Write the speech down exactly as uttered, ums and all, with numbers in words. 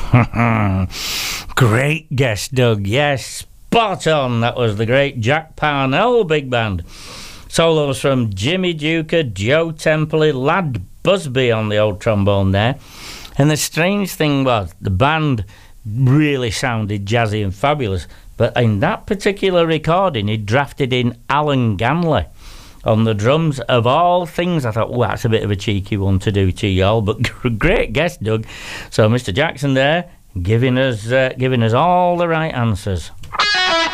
Great guess, Doug. Yes, spot on. That was the great Jack Parnell Big Band. Solos from Jimmy Duker, Joe Temple, Lad Busby on the old trombone there. And the strange thing was, the band really sounded jazzy and fabulous, but in that particular recording, he drafted in Alan Ganley on the drums. Of all things, I thought, well, that's a bit of a cheeky one to do to y'all, but great guess, Doug. So Mister Jackson there, giving us uh, giving us all the right answers.